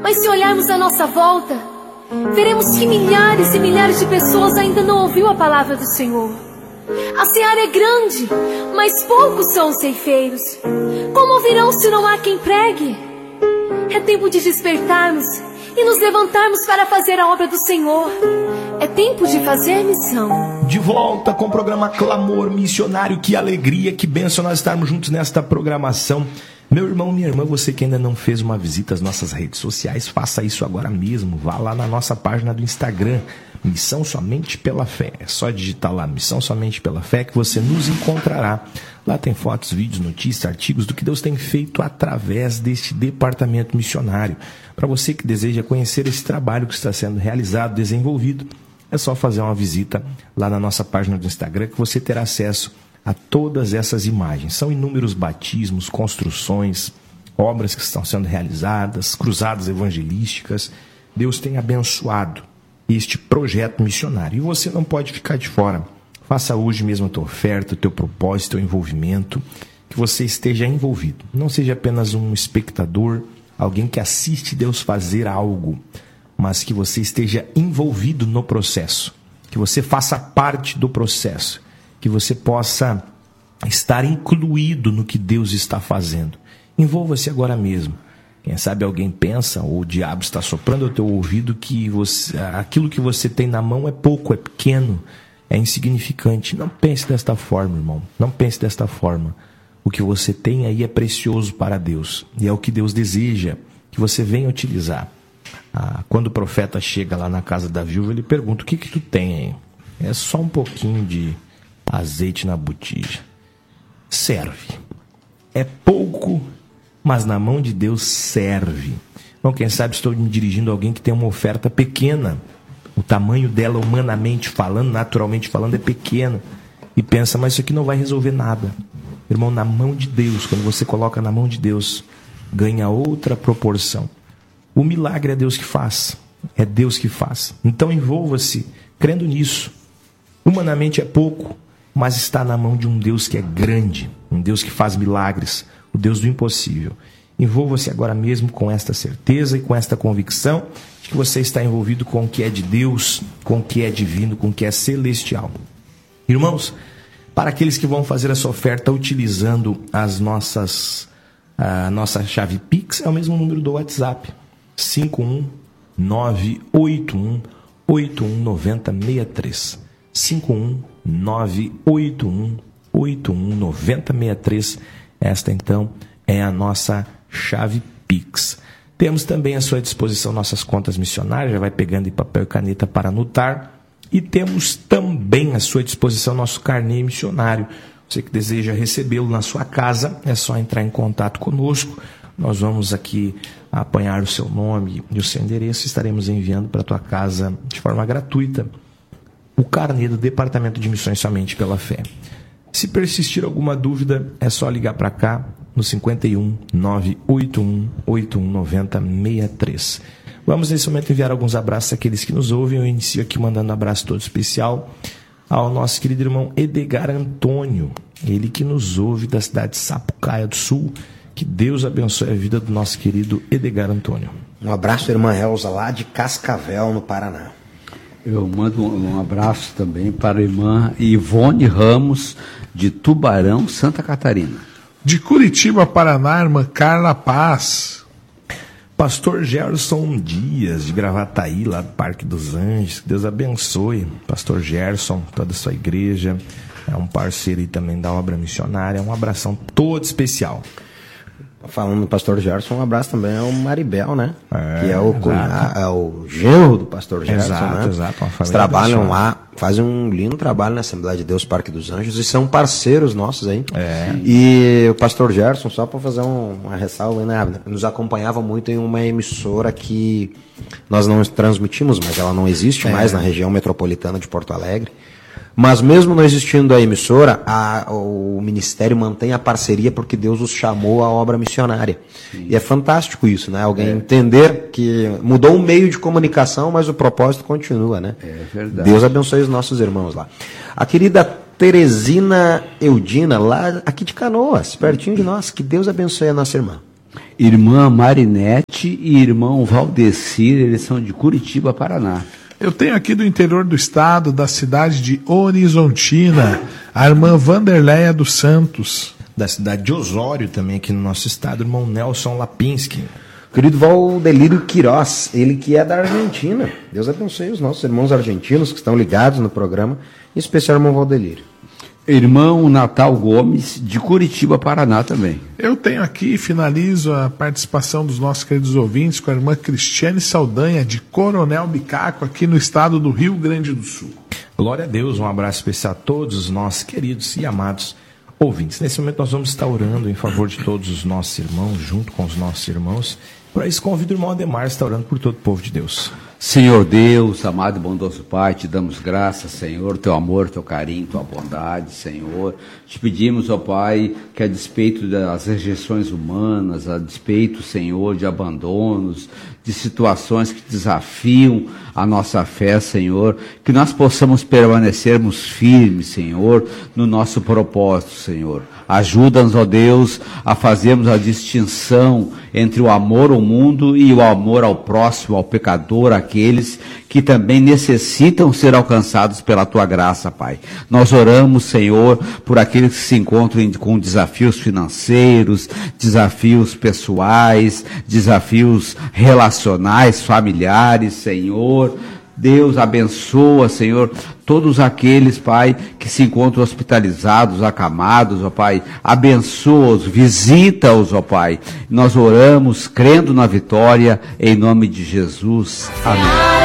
Mas se olharmos à nossa volta, veremos que milhares e milhares de pessoas ainda não ouviram a palavra do Senhor. A seara é grande, mas poucos são os ceifeiros. Como ouvirão se não há quem pregue? É tempo de despertarmos e nos levantarmos para fazer a obra do Senhor. É tempo de fazer missão. De volta com o programa Clamor Missionário. Que alegria, que bênção nós estarmos juntos nesta programação. Meu irmão, minha irmã, você que ainda não fez uma visita às nossas redes sociais, faça isso agora mesmo. Vá lá na nossa página do Instagram, Missão Somente Pela Fé. É só digitar lá, Missão Somente Pela Fé, que você nos encontrará. Lá tem fotos, vídeos, notícias, artigos do que Deus tem feito através deste departamento missionário. Para você que deseja conhecer esse trabalho que está sendo realizado, desenvolvido, é só fazer uma visita lá na nossa página do Instagram, que você terá acesso a todas essas imagens. São inúmeros batismos, construções, obras que estão sendo realizadas, cruzadas evangelísticas. Deus tem abençoado este projeto missionário e você não pode ficar de fora. Faça hoje mesmo a tua oferta, o teu propósito, o teu envolvimento, que você esteja envolvido. Não seja apenas um espectador, alguém que assiste Deus fazer algo, mas que você esteja envolvido no processo, que você faça parte do processo, que você possa estar incluído no que Deus está fazendo. Envolva-se agora mesmo. Quem sabe alguém pensa, ou o diabo está soprando ao teu ouvido, que aquilo que você tem na mão é pouco, é pequeno, é insignificante. Não pense desta forma, irmão. Não pense desta forma. O que você tem aí é precioso para Deus. E é o que Deus deseja que você venha utilizar. Quando o profeta chega lá na casa da viúva, ele pergunta: o que tu tem aí? É só um pouquinho de azeite na botija. Serve. É pouco, mas na mão de Deus serve. Então, quem sabe estou me dirigindo a alguém que tem uma oferta pequena. O tamanho dela, humanamente falando, naturalmente falando, é pequeno. E pensa, mas isso aqui não vai resolver nada. Irmão, na mão de Deus, quando você coloca na mão de Deus, ganha outra proporção. O milagre é Deus que faz. É Deus que faz. Então envolva-se crendo nisso. Humanamente é pouco, mas está na mão de um Deus que é grande, um Deus que faz milagres, o Deus do impossível. Envolva-se agora mesmo com esta certeza e com esta convicção de que você está envolvido com o que é de Deus, com o que é divino, com o que é celestial. Irmãos, para aqueles que vão fazer essa oferta utilizando a nossa chave Pix, é o mesmo número do WhatsApp, 51981819063. 51981819063. Esta então é a nossa chave Pix. Temos também à sua disposição nossas contas missionárias, já vai pegando em papel e caneta para anotar. E temos também à sua disposição nosso carnê missionário. Você que deseja recebê-lo na sua casa, é só entrar em contato conosco. Nós vamos aqui apanhar o seu nome e o seu endereço e estaremos enviando para a tua casa de forma gratuita o carnê do Departamento de Missões Somente Pela Fé. Se persistir alguma dúvida, é só ligar para cá no 51 981 819063. Vamos nesse momento enviar alguns abraços àqueles que nos ouvem. Eu inicio aqui mandando um abraço todo especial ao nosso querido irmão Edgar Antônio, ele que nos ouve da cidade de Sapucaia do Sul. Que Deus abençoe a vida do nosso querido Edgar Antônio. Um abraço, irmã Elza, lá de Cascavel, no Paraná. Eu mando um abraço também para a irmã Ivone Ramos, de Tubarão, Santa Catarina. De Curitiba, Paraná, irmã Carla Paz. Pastor Gerson Dias, de Gravataí, lá do Parque dos Anjos. Que Deus abençoe. Pastor Gerson, toda a sua igreja. É um parceiro aí também da obra missionária. Um abração todo especial. Falando do pastor Gerson, um abraço também ao Maribel, né? Que é o genro do pastor Gerson, né? Exato. Eles trabalham lá, fazem um lindo trabalho na Assembleia de Deus Parque dos Anjos e são parceiros nossos aí. E o pastor Gerson, só para fazer uma ressalva, né? Nos acompanhava muito em uma emissora que nós não transmitimos, mas ela não existe mais na região metropolitana de Porto Alegre. Mas mesmo não existindo a emissora, o ministério mantém a parceria porque Deus os chamou à obra missionária. Sim. E é fantástico isso, né? Alguém entender que mudou o meio de comunicação, mas o propósito continua, né? É verdade. Deus abençoe os nossos irmãos lá. A querida Teresina Eudina, lá aqui de Canoas, pertinho de nós. Que Deus abençoe a nossa irmã. Irmã Marinete e irmão Valdecir, eles são de Curitiba, Paraná. Eu tenho aqui do interior do estado, da cidade de Horizontina, a irmã Vanderleia dos Santos. Da cidade de Osório também, aqui no nosso estado, o irmão Nelson Lapinski. Querido Valdelírio Queiroz, ele que é da Argentina. Deus abençoe os nossos irmãos argentinos que estão ligados no programa, em especial o irmão Valdelírio. Irmão Natal Gomes, de Curitiba, Paraná também. Eu tenho aqui, finalizo a participação dos nossos queridos ouvintes com a irmã Cristiane Saldanha, de Coronel Bicaco, aqui no estado do Rio Grande do Sul. Glória a Deus, um abraço especial a todos os nossos queridos e amados ouvintes. Nesse momento nós vamos estar orando em favor de todos os nossos irmãos, junto com os nossos irmãos. Para isso convido o irmão Ademar a estar orando por todo o povo de Deus. Senhor Deus, amado e bondoso Pai, te damos graças, Senhor, teu amor, teu carinho, tua bondade, Senhor. Te pedimos, ó Pai, que a despeito das rejeições humanas, a despeito, Senhor, de abandonos, de situações que desafiam a nossa fé, Senhor, que nós possamos permanecermos firmes, Senhor, no nosso propósito, Senhor. Ajuda-nos, ó Deus, a fazermos a distinção entre o amor ao mundo e o amor ao próximo, ao pecador, àqueles que também necessitam ser alcançados pela Tua graça, Pai. Nós oramos, Senhor, por aqueles que se encontram com desafios financeiros, desafios pessoais, desafios relacionais, familiares, Senhor. Deus abençoa, Senhor, todos aqueles, Pai, que se encontram hospitalizados, acamados, ó Pai. Abençoa-os, visita-os, ó Pai. Nós oramos crendo na vitória, em nome de Jesus. Amém.